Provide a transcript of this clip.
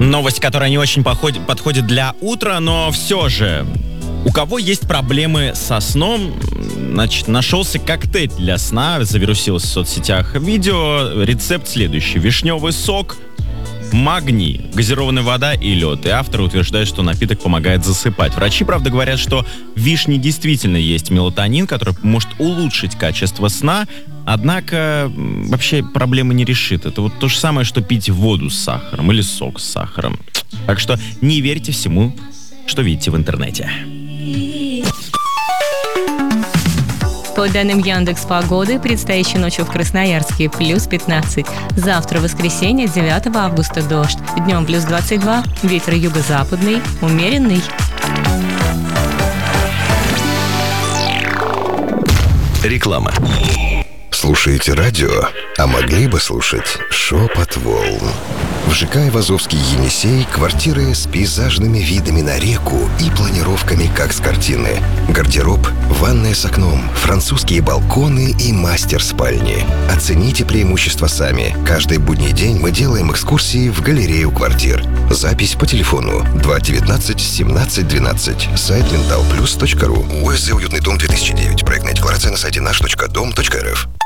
Новость, которая не очень подходит для утра, но все же. У кого есть проблемы со сном, значит, нашелся коктейль для сна, завирусилось в соцсетях видео. Рецепт следующий. Вишневый сок, магний, газированная вода и лед. И автор утверждает, что напиток помогает засыпать. Врачи, правда, говорят, что в вишне действительно есть мелатонин, который может улучшить качество сна. Однако вообще проблемы не решит. Это вот то же самое, что пить воду с сахаром или сок с сахаром. Так что не верьте всему, что видите в интернете. По данным Яндекс.Погоды, предстоящей ночью в Красноярске плюс 15. Завтра, воскресенье, 9 августа, дождь. Днем плюс 22. Ветер юго-западный, умеренный. Реклама. Слушаете радио, а могли бы слушать «Шепот волн». В ЖК Айвазовский Енисей квартиры с пейзажными видами на реку и планировками, как с картины. Гардероб, ванная с окном, французские балконы и мастер-спальни. Оцените преимущества сами. Каждый будний день мы делаем экскурсии в галерею квартир. Запись по телефону 219 17 12. Сайт mentalplus.ru. УСЗ «Уютный дом» 2009. Проектная декларация на сайте наш.дом.рф.